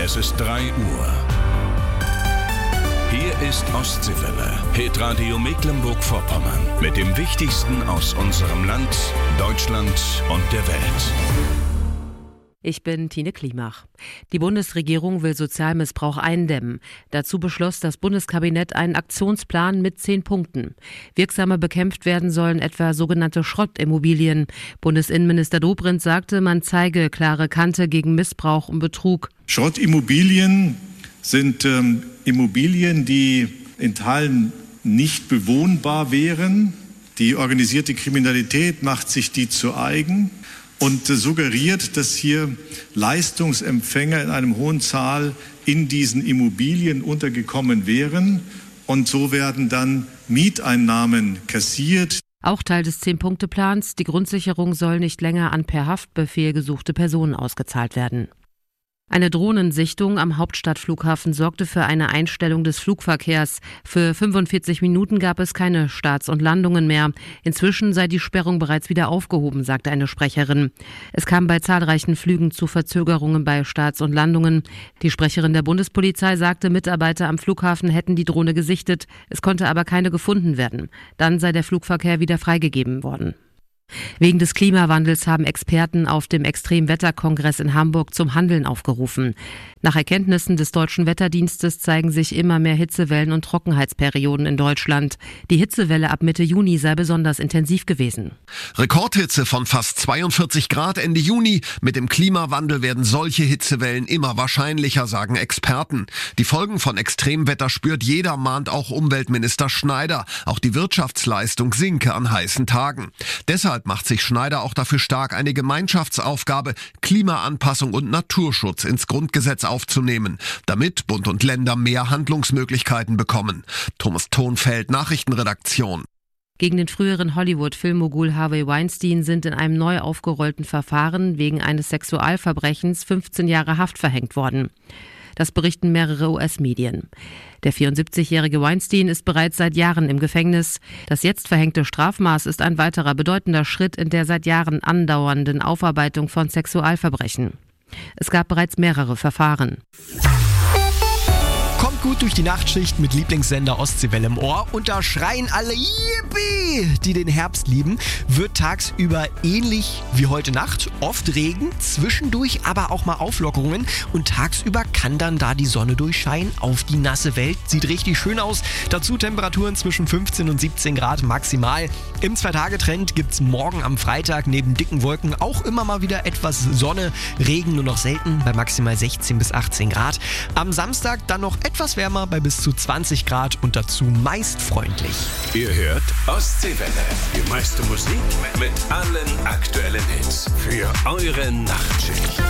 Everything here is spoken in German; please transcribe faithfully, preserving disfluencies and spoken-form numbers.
Es ist drei Uhr. Hier ist Ostseewelle, Hitradio Mecklenburg-Vorpommern. Mit dem Wichtigsten aus unserem Land, Deutschland und der Welt. Ich bin Tine Klimach. Die Bundesregierung will Sozialmissbrauch eindämmen. Dazu beschloss das Bundeskabinett einen Aktionsplan mit zehn Punkten. Wirksamer bekämpft werden sollen etwa sogenannte Schrottimmobilien. Bundesinnenminister Dobrindt sagte, man zeige klare Kante gegen Missbrauch und Betrug. Schrottimmobilien sind ähm, Immobilien, die in Teilen nicht bewohnbar wären. Die organisierte Kriminalität macht sich die zu eigen und suggeriert, dass hier Leistungsempfänger in einem hohen Zahl in diesen Immobilien untergekommen wären. Und so werden dann Mieteinnahmen kassiert. Auch Teil des Zehn-Punkte-Plans, die Grundsicherung soll nicht länger an per Haftbefehl gesuchte Personen ausgezahlt werden. Eine Drohnensichtung am Hauptstadtflughafen sorgte für eine Einstellung des Flugverkehrs. Für fünfundvierzig Minuten gab es keine Starts und Landungen mehr. Inzwischen sei die Sperrung bereits wieder aufgehoben, sagte eine Sprecherin. Es kam bei zahlreichen Flügen zu Verzögerungen bei Starts und Landungen. Die Sprecherin der Bundespolizei sagte, Mitarbeiter am Flughafen hätten die Drohne gesichtet. Es konnte aber keine gefunden werden. Dann sei der Flugverkehr wieder freigegeben worden. Wegen des Klimawandels haben Experten auf dem Extremwetterkongress in Hamburg zum Handeln aufgerufen. Nach Erkenntnissen des Deutschen Wetterdienstes zeigen sich immer mehr Hitzewellen und Trockenheitsperioden in Deutschland. Die Hitzewelle ab Mitte Juni sei besonders intensiv gewesen. Rekordhitze von fast zweiundvierzig Grad Ende Juni. Mit dem Klimawandel werden solche Hitzewellen immer wahrscheinlicher, sagen Experten. Die Folgen von Extremwetter spürt jeder, mahnt auch Umweltminister Schneider. Auch die Wirtschaftsleistung sinke an heißen Tagen. Deshalb macht sich Schneider auch dafür stark, eine Gemeinschaftsaufgabe, Klimaanpassung und Naturschutz ins Grundgesetz aufzunehmen, damit Bund und Länder mehr Handlungsmöglichkeiten bekommen. Thomas Thonfeld, Nachrichtenredaktion. Gegen den früheren Hollywood-Filmmogul Harvey Weinstein sind in einem neu aufgerollten Verfahren wegen eines Sexualverbrechens fünfzehn Jahre Haft verhängt worden. Das berichten mehrere U S-Medien. Der vierundsiebzigjährige Weinstein ist bereits seit Jahren im Gefängnis. Das jetzt verhängte Strafmaß ist ein weiterer bedeutender Schritt in der seit Jahren andauernden Aufarbeitung von Sexualverbrechen. Es gab bereits mehrere Verfahren. Kommt gut durch die Nachtschicht mit Lieblingssender Ostseewelle im Ohr und da schreien alle Yippie, die den Herbst lieben. Wird tagsüber ähnlich wie heute Nacht, oft Regen, zwischendurch aber auch mal Auflockerungen und tagsüber kann dann da die Sonne durchscheinen auf die nasse Welt. Sieht richtig schön aus. Dazu Temperaturen zwischen fünfzehn und siebzehn Grad maximal. Im Zwei-Tage-Trend gibt's morgen am Freitag neben dicken Wolken auch immer mal wieder etwas Sonne, Regen nur noch selten bei maximal sechzehn bis achtzehn Grad. Am Samstag dann noch etwas Etwas wärmer bei bis zu zwanzig Grad und dazu meist freundlich. Ihr hört Ostseewelle. Die meiste Musik mit allen aktuellen Hits für eure Nachtschicht.